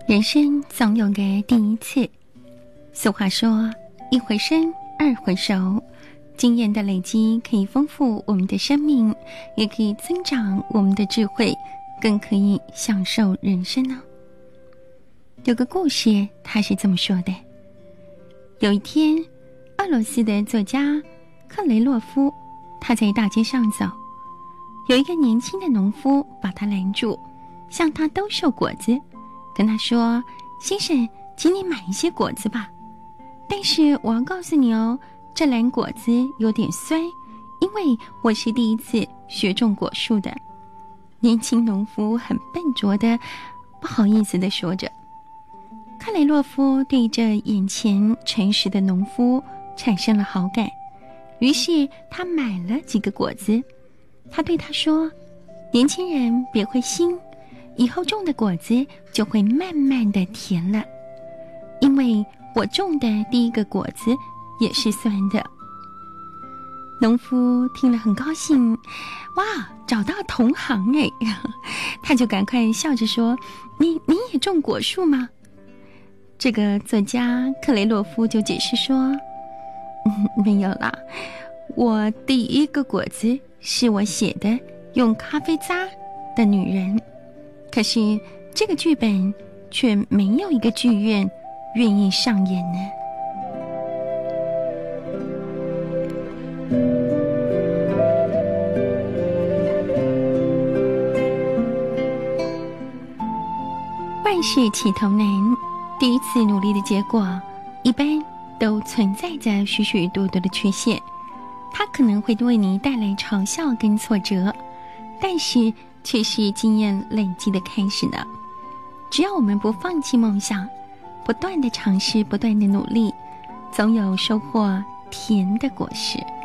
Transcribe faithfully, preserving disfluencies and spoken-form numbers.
人生总有个第一次，俗话说一回生二回熟，经验的累积可以丰富我们的生命，也可以增长我们的智慧，更可以享受人生呢。有个故事他是这么说的：有一天，俄罗斯的作家克雷洛夫他在大街上走，有一个年轻的农夫把他拦住，向他兜售果子，跟他说：先生，请你买一些果子吧，但是我要告诉你哦，这篮果子有点酸，因为我是第一次学种果树的。年轻农夫很笨拙的不好意思地说着。克雷洛夫对这眼前诚实的农夫产生了好感，于是他买了几个果子。他对他说：年轻人别灰心，以后种的果子就会慢慢的甜了，因为我种的第一个果子也是酸的。农夫听了很高兴，哇，找到同行哎！他就赶快笑着说：你你也种果树吗？这个作家克雷洛夫就解释说：嗯，没有啦，我第一个果子是我写的用咖啡渣的女人，可是这个剧本却没有一个剧院愿意上演呢。万事起头难，第一次努力的结果一般都存在着许许多多的缺陷，它可能会为你带来嘲笑跟挫折，但是却是经验累积的开始呢。只要我们不放弃梦想，不断的尝试，不断的努力，总有收获甜的果实。